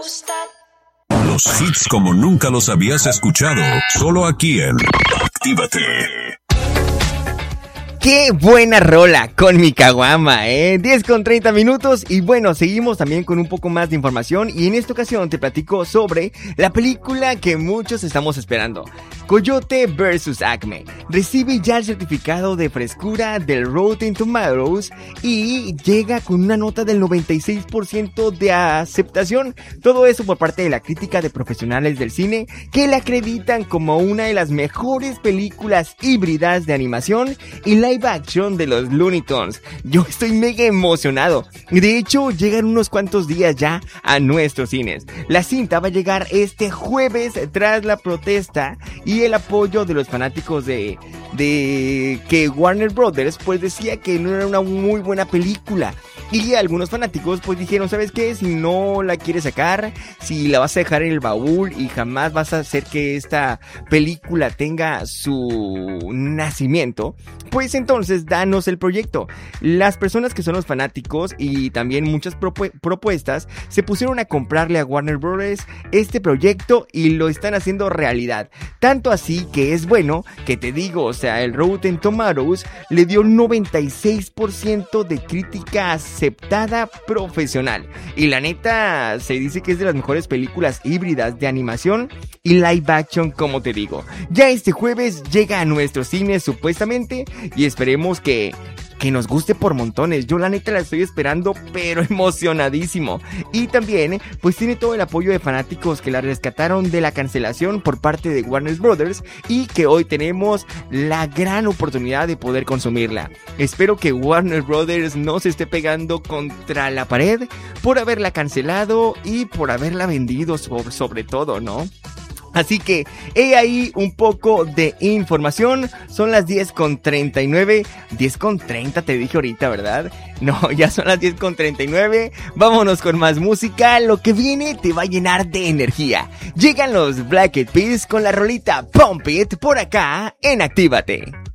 Los hits como nunca los habías escuchado, solo aquí en Actívate. ¡Qué buena rola con mi caguama, 10 con 30 minutos y bueno, seguimos también con un poco más de información y en esta ocasión te platico sobre la película que muchos estamos esperando. Coyote vs. Acme recibe ya el certificado de frescura del Rotten Tomatoes y llega con una nota del 96% de aceptación. Todo eso por parte de la crítica de profesionales del cine que la acreditan como una de las mejores películas híbridas de animación y live action de los Looney Tunes. Yo estoy mega emocionado. De hecho, llegan unos cuantos días ya a nuestros cines. La cinta va a llegar este jueves tras la protesta y el apoyo de los fanáticos de que Warner Brothers pues decía que no era una muy buena película. Y algunos fanáticos pues dijeron, ¿sabes qué? Si no la quieres sacar, si la vas a dejar en el baúl y jamás vas a hacer que esta película tenga su nacimiento, pues entonces danos el proyecto. Las personas que son los fanáticos y también muchas propuestas se pusieron a comprarle a Warner Brothers este proyecto y lo están haciendo realidad. Tanto así que es bueno que te digo, o sea, el Rotten Tomatoes le dio 96% de crítica aceptada profesional. Y la neta, se dice que es de las mejores películas híbridas de animación y live action, como te digo. Ya este jueves llega a nuestros cines supuestamente y esperemos que nos guste por montones. Yo la neta la estoy esperando, pero emocionadísimo. Y también, pues tiene todo el apoyo de fanáticos que la rescataron de la cancelación por parte de Warner Brothers y que hoy tenemos la gran oportunidad de poder consumirla. Espero que Warner Brothers no se esté pegando contra la pared por haberla cancelado y por haberla vendido sobre todo, ¿no? Así que he ahí un poco de información. Son las 10:39. 10:30 te dije ahorita, ¿verdad? No, ya son las 10:39. Vámonos con más música. Lo que viene te va a llenar de energía. Llegan los Black Eyed Peas con la rolita Pump It por acá en Actívate.